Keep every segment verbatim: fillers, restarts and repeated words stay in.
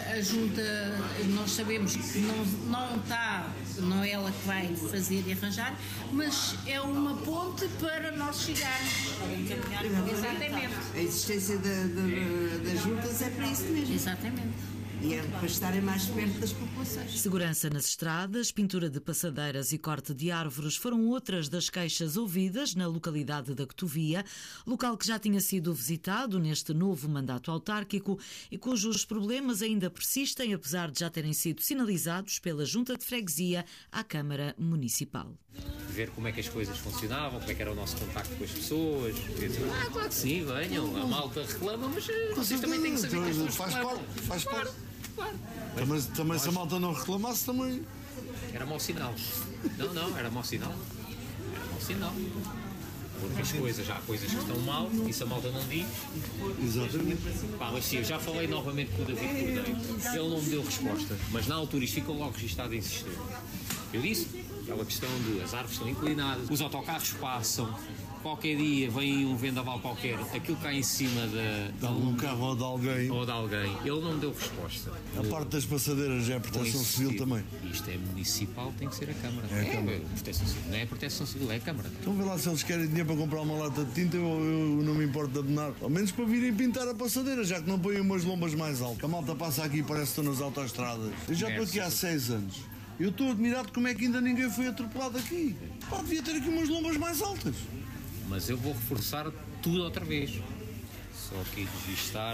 a junta, nós sabemos que não, não está, não é ela que vai fazer e arranjar, mas é uma ponte para nós chegarmos. Exatamente. A existência da, da, das juntas é para isso mesmo. Exatamente. E é para estarem mais perto das populações. Segurança nas estradas, pintura de passadeiras e corte de árvores foram outras das queixas ouvidas na localidade da Cotovia, local que já tinha sido visitado neste novo mandato autárquico e cujos problemas ainda persistem, apesar de já terem sido sinalizados pela Junta de Freguesia à Câmara Municipal. Ver como é que as coisas funcionavam, como é que era o nosso contacto com as pessoas. Dizer, ah, claro que sim, venham, a malta reclama, mas vocês também têm que saber que as pessoas faz reclamam. parte, faz parte. Claro. Também, também nós... se a malta não reclamasse, também... Era mau sinal. Não, não, era mau sinal. Era mau sinal. Porque as coisas, há coisas que estão mal e se a malta não diz... Exatamente. Pá, mas sim, eu já falei novamente com o David Cordeiro. Ele não me deu resposta, mas na altura isto ficou logo registado em sistema. Eu disse, aquela questão de as árvores estão inclinadas, os autocarros passam, qualquer dia vem um vendaval qualquer, aquilo cai em cima de, de algum carro ou de alguém. Ou de alguém. Ele não me deu resposta. A parte das passadeiras já é proteção civil também. Isto é municipal, tem que ser a Câmara. É a é, Câmara. É, proteção civil. Não é a proteção civil, é a Câmara. Então vê lá se eles querem dinheiro para comprar uma lata de tinta, eu, eu não me importo de nada. Ao menos para virem pintar a passadeira, já que não põem umas lombas mais altas. A malta passa aqui e parece que estão nas autoestradas. Eu já estou aqui há seis anos. Eu estou admirado como é que ainda ninguém foi atropelado aqui. Pá, devia ter aqui umas lombas mais altas. Mas eu vou reforçar tudo outra vez. Só aqui registar.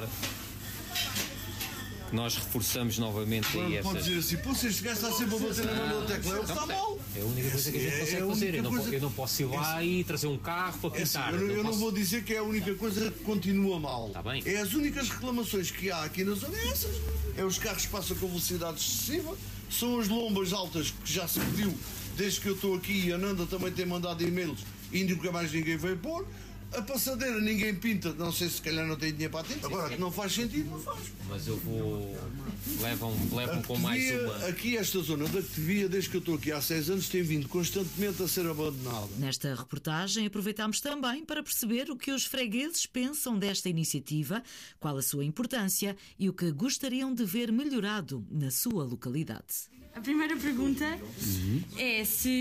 Nós reforçamos novamente claro, aí essas... pode dizer assim, pô, se este gajo está sempre a bater na mão da tecla, ele está mal. É a única coisa que a gente consegue é fazer. Eu não, coisa... eu não posso ir lá e trazer um carro para pintar. É assim, eu não, eu posso... não vou dizer que é a única coisa que continua mal. Está bem. É as únicas reclamações que há aqui na zona, é essas. É os carros que passam com velocidade excessiva, são as lombas altas que já se pediu desde que eu estou aqui, e a Nanda também tem mandado e-mails e nunca mais ninguém veio pôr. A passadeira ninguém pinta, não sei se calhar não tem dinheiro para a tinta. Agora que não faz sentido, não faz. Mas eu vou. Levam, levam com mais uma. Aqui, esta zona da Cotovia, desde que eu estou aqui há seis anos, tem vindo constantemente a ser abandonada. Nesta reportagem, aproveitámos também para perceber o que os fregueses pensam desta iniciativa, qual a sua importância e o que gostariam de ver melhorado na sua localidade. A primeira pergunta uhum. é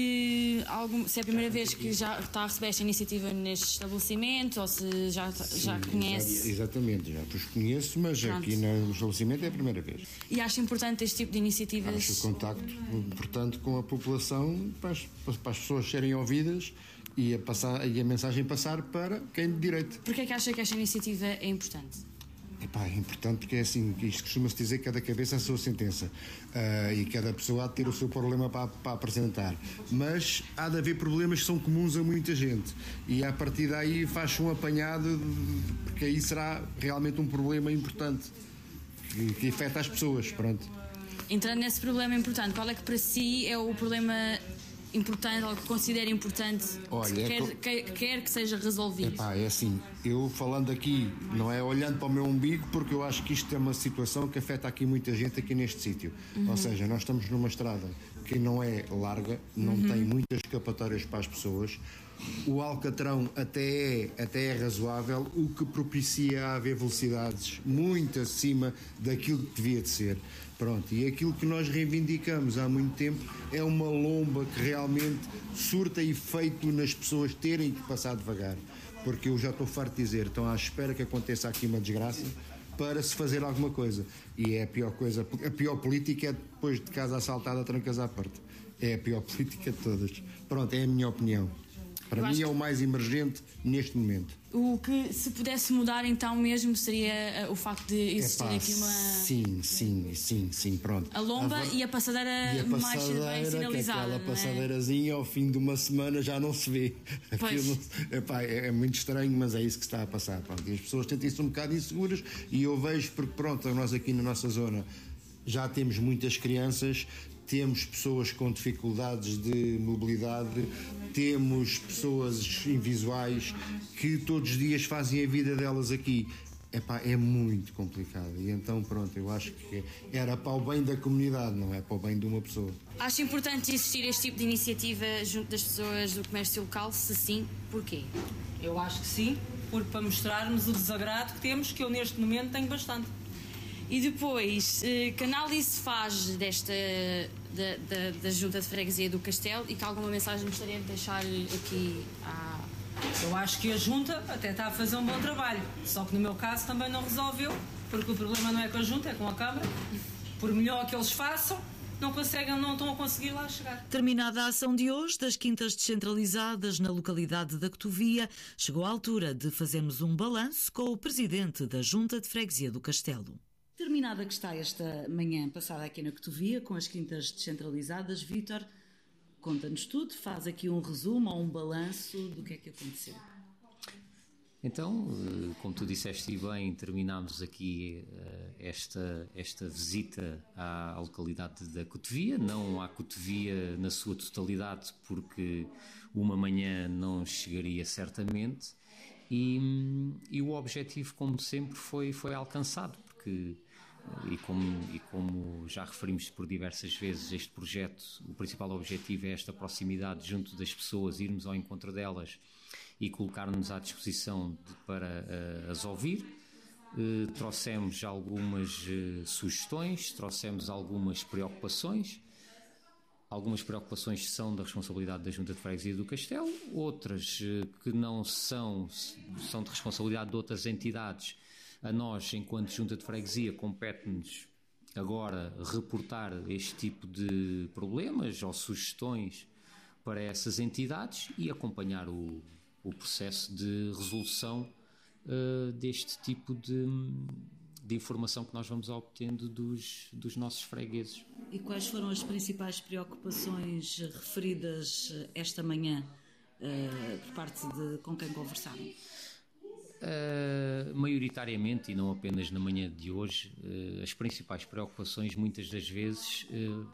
se, algum, se é a primeira vez que já está a receber esta iniciativa neste estabelecimento ou se já, já Sim, conhece. Exatamente, já os conheço, mas Pronto. Aqui no estabelecimento é a primeira vez. E acha importante este tipo de iniciativas? Acho o contacto importante com a população para as, para as pessoas serem ouvidas e a, passar, e a mensagem passar para quem de direito. Porquê é que acha que esta iniciativa é importante? Epá, é importante porque é assim, isto costuma-se dizer que cada cabeça é a sua sentença uh, e cada pessoa há de ter o seu problema para, para apresentar, mas há de haver problemas que são comuns a muita gente e a partir daí faz-se um apanhado, porque aí será realmente um problema importante que, que afeta as pessoas, pronto. Entrando nesse problema importante, qual é que para si é o problema importante, ou que considera importante, Olha, quer, é que, quer, quer que seja resolvido? Epá, é assim, eu falando aqui, não é olhando para o meu umbigo, porque eu acho que isto é uma situação que afeta aqui muita gente aqui neste sítio. Uhum. Ou seja, nós estamos numa estrada que não é larga, não uhum. tem muitas escapatórias para as pessoas. O alcatrão até é, até é razoável, o que propicia a haver velocidades muito acima daquilo que devia de ser. Pronto, e aquilo que nós reivindicamos há muito tempo é uma lomba que realmente surta efeito nas pessoas terem que passar devagar. Porque eu já estou farto de dizer, estão à espera que aconteça aqui uma desgraça para se fazer alguma coisa. E é a pior coisa, a pior política é depois de casa assaltada, trancas à porta. É a pior política de todas. Pronto, é a minha opinião. Para Eu mim é o mais emergente neste momento. O que se pudesse mudar então mesmo seria o facto de existir Epá, aqui uma... Sim, sim, sim, sim, pronto. A lomba a... e a passadeira, e a passadeira mais bem sinalizada. Que aquela passadeirazinha ao fim de uma semana já não se vê. Aquilo, epá, é, é muito estranho, mas é isso que está a passar. Pronto. E as pessoas sentem-se um bocado inseguras e eu vejo porque pronto, nós aqui na nossa zona já temos muitas crianças, temos pessoas com dificuldades de mobilidade, temos pessoas invisuais que todos os dias fazem a vida delas aqui. Epá, é muito complicado e então pronto, eu acho que era para o bem da comunidade, não é para o bem de uma pessoa. Acho importante existir este tipo de iniciativa junto das pessoas do comércio local? Se sim, porquê? Eu acho que sim, porque para mostrarmos o desagrado que temos, que eu neste momento tenho bastante. E depois, que análise se faz desta, da, da, da Junta de Freguesia do Castelo e que alguma mensagem gostaria de deixar aqui à... Eu acho que a Junta até está a fazer um bom trabalho, só que no meu caso também não resolveu, porque o problema não é com a Junta, é com a Câmara. Por melhor que eles façam, não conseguem, não estão a conseguir lá chegar. Terminada a ação de hoje das quintas descentralizadas na localidade da Cotovia, chegou a altura de fazermos um balanço com o presidente da Junta de Freguesia do Castelo. Terminada que está esta manhã passada aqui na Cotovia, com as quintas descentralizadas, Vítor, conta-nos tudo, faz aqui um resumo ou um balanço do que é que aconteceu. Então, como tu disseste bem, terminámos aqui esta, esta visita à localidade da Cotovia, não à Cotovia na sua totalidade, porque uma manhã não chegaria certamente, e, e o objetivo, como sempre, foi, foi alcançado, porque, e como, e como já referimos por diversas vezes, este projeto, o principal objetivo é esta proximidade junto das pessoas, irmos ao encontro delas e colocar-nos à disposição de, para uh, as ouvir. Uh, trouxemos algumas uh, sugestões, trouxemos algumas preocupações. Algumas preocupações são da responsabilidade da Junta de Freguesia do Castelo, outras uh, que não são, são de responsabilidade de outras entidades. A nós, enquanto Junta de Freguesia, compete-nos agora reportar este tipo de problemas ou sugestões para essas entidades e acompanhar o o processo de resolução uh, deste tipo de, de informação que nós vamos obtendo dos, dos nossos fregueses. E quais foram as principais preocupações referidas esta manhã uh, por parte de com quem conversaram? Uh, maioritariamente, e não apenas na manhã de hoje, uh, as principais preocupações muitas das vezes uh,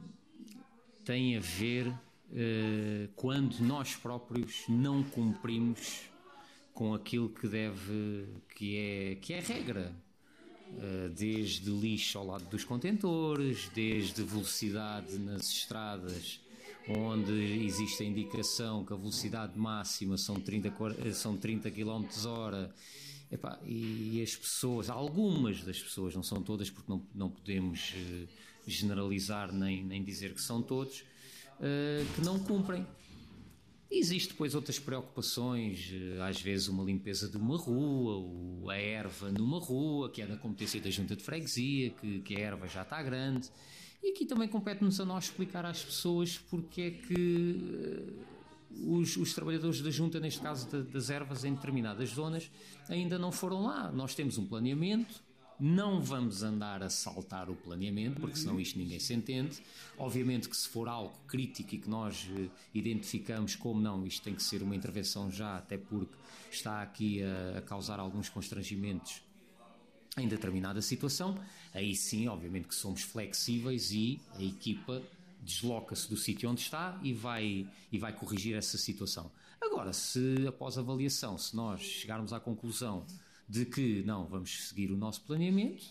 têm a ver Uh, quando nós próprios não cumprimos com aquilo que deve, que é, que é regra, uh, desde lixo ao lado dos contentores, desde velocidade nas estradas, onde existe a indicação que a velocidade máxima são trinta, são trinta quilómetros hora. Epá, e as pessoas, algumas das pessoas, não são todas, porque não, não podemos uh, generalizar nem, nem dizer que são todos, Uh, que não cumprem. Existem depois outras preocupações, uh, às vezes uma limpeza de uma rua, ou a erva numa rua, que é da competência da Junta de Freguesia, que, que a erva já está grande. E aqui também compete-nos a nós explicar às pessoas porque é que uh, os, os trabalhadores da Junta, neste caso de, das ervas em determinadas zonas, ainda não foram lá. Nós temos um planeamento. Não vamos andar a saltar o planeamento, porque senão isto ninguém se entende. Obviamente que se for algo crítico e que nós uh, identificamos como não, isto tem que ser uma intervenção já, até porque está aqui a, a causar alguns constrangimentos em determinada situação, aí sim, obviamente que somos flexíveis e a equipa desloca-se do sítio onde está e vai, e vai corrigir essa situação. Agora, se após a avaliação, se nós chegarmos à conclusão de que não, vamos seguir o nosso planeamento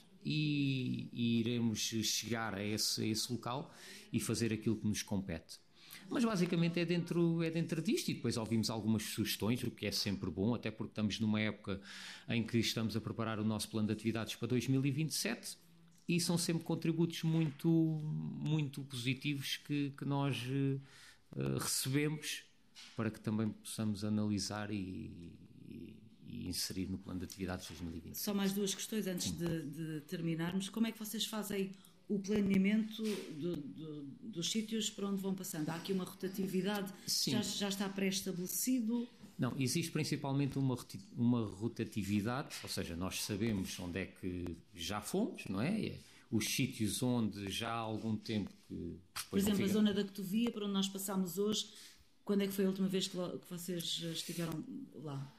e, e iremos chegar a esse, a esse local e fazer aquilo que nos compete. Mas basicamente é dentro, é dentro disto, e depois ouvimos algumas sugestões, o que é sempre bom, até porque estamos numa época em que estamos a preparar o nosso plano de atividades para dois mil e vinte e sete e são sempre contributos muito, muito positivos que, que nós uh, recebemos para que também possamos analisar e, e e inserir no plano de atividades de dois mil e vinte. Só mais duas questões antes de, de terminarmos. Como é que vocês fazem o planeamento do, do, dos sítios para onde vão passando? Há aqui uma rotatividade? Já, já está pré-estabelecido? Não, existe principalmente uma, uma rotatividade, ou seja, nós sabemos onde é que já fomos, não é? Os sítios onde já há algum tempo que... Por exemplo, a zona da Cotovia, para onde nós passámos hoje, quando é que foi a última vez que, que vocês estiveram lá?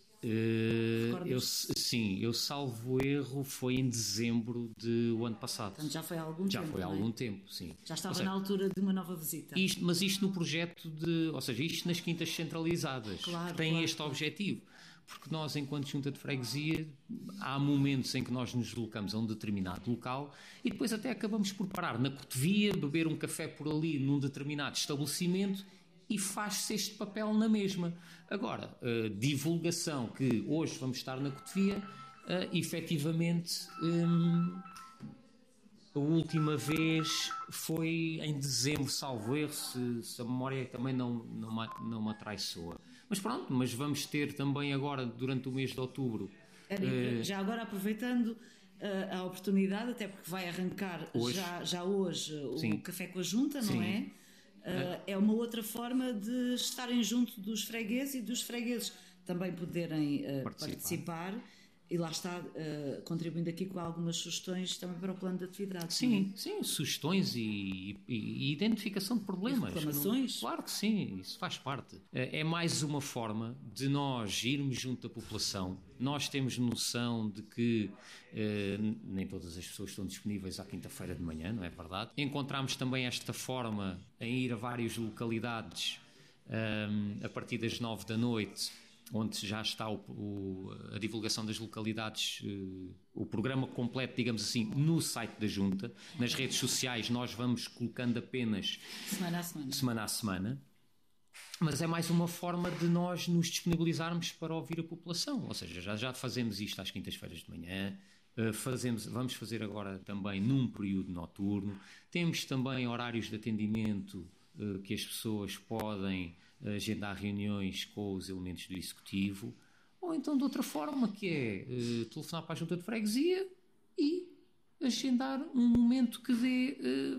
Uh, eu, sim, eu salvo erro, foi em dezembro do ano passado. Portanto, já foi há algum já tempo. Já foi há também. algum tempo, sim. Já estava seja, na altura de uma nova visita. Isto, mas isto no projeto de. Ou seja, isto nas quintas centralizadas, claro, que tem claro, este claro. objetivo. Porque nós, enquanto Junta de Freguesia, há momentos em que nós nos deslocamos a um determinado local e depois até acabamos por parar na Cotovia, beber um café por ali num determinado estabelecimento. E faz-se este papel na mesma. Agora, a divulgação que hoje vamos estar na Cotovia, uh, efetivamente, um, A última vez foi em dezembro, salvo erro, se, se a memória também não, não, me, não me atraiçoa. Mas pronto, mas vamos ter também agora, durante o mês de outubro... Uh, já agora aproveitando uh, a oportunidade, até porque vai arrancar hoje. Já, já hoje o Sim. Café com a Junta, não Sim. é? Uh, é uma outra forma de estarem junto dos fregueses e dos fregueses também poderem uh, participar. participar e lá está, uh, contribuindo aqui com algumas sugestões também para o plano de atividade. Sim, é? sim, sugestões e, e, e identificação de problemas. E reclamações? Claro que sim, isso faz parte. É mais uma forma de nós irmos junto da população. Nós temos noção de que uh, nem todas as pessoas estão disponíveis à quinta-feira de manhã, não é verdade? Encontramos também esta forma em ir a várias localidades um, a partir das nove da noite, onde já está o, o, a divulgação das localidades, uh, o programa completo, digamos assim, no site da Junta. Nas redes sociais nós vamos colocando apenas semana a semana. semana a semana, mas é mais uma forma de nós nos disponibilizarmos para ouvir a população. Ou seja, já, já fazemos isto às quintas-feiras de manhã, uh, fazemos, vamos fazer agora também num período noturno. Temos também horários de atendimento uh, que as pessoas podem agendar reuniões com os elementos do Executivo, ou então de outra forma, que é uh, telefonar para a Junta de Freguesia e agendar um momento que dê,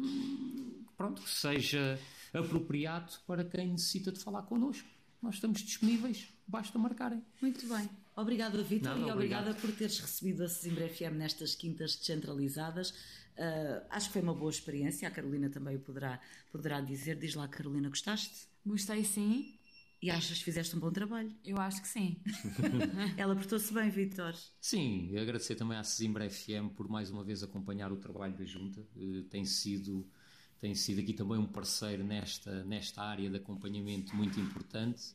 uh, pronto, que seja apropriado para quem necessita de falar connosco. Nós estamos disponíveis, basta marcarem. Muito bem. Obrigada, Vítor, e obrigada obrigado. por teres recebido a Sesimbra F M nestas quintas descentralizadas. Uh, acho que foi uma boa experiência, a Carolina também o poderá, poderá dizer. Diz lá, Carolina, gostaste? Gostei, sim. E achas que fizeste um bom trabalho? Eu acho que sim. Ela portou-se bem, Vítor. Sim, agradecer também à Sesimbra F M por mais uma vez acompanhar o trabalho da Junta. Uh, tem sido, tem sido aqui também um parceiro nesta, nesta área de acompanhamento muito importante,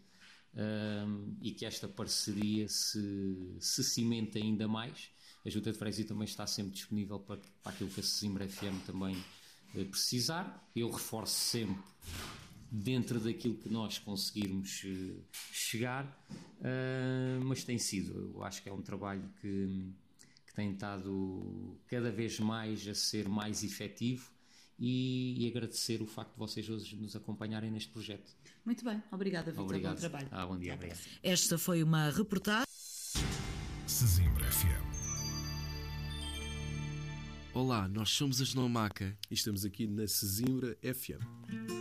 um, e que esta parceria se, se cimente ainda mais. A Junta de Freguesia também está sempre disponível para, para aquilo que a Sesimbra F M também uh, precisar. Eu reforço sempre, dentro daquilo que nós conseguirmos uh, chegar, uh, mas tem sido, eu acho que é um trabalho que, que tem estado cada vez mais a ser mais efetivo, e, e agradecer o facto de vocês hoje nos acompanharem neste projeto. Muito bem, obrigada, Vítor. Obrigado. Bom trabalho. Ah, bom dia, obrigado. Esta foi uma reportagem Sesimbra F M. Olá, nós somos a Genomaca e estamos aqui na Sesimbra F M.